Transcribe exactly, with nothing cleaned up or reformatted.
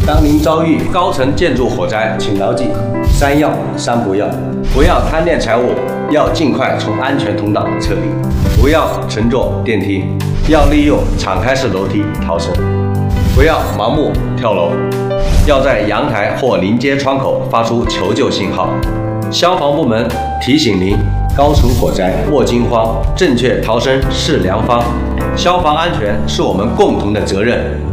当您遭遇高层建筑火灾，请牢记三要三不要：不要贪恋财物，要尽快从安全通道撤离；不要乘坐电梯，要利用敞开式楼梯逃生；不要盲目跳楼，要在阳台或临街窗口发出求救信号。消防部门提醒您：高层火灾莫惊慌，正确逃生是良方。消防安全是我们共同的责任。